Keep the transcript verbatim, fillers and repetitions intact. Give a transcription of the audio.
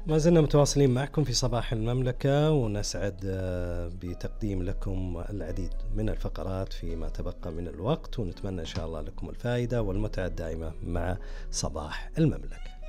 ما زلنا متواصلين معكم في صباح المملكة، ونسعد بتقديم لكم العديد من الفقرات فيما تبقى من الوقت، ونتمنى إن شاء الله لكم الفائدة والمتعة الدائمة مع صباح المملكة.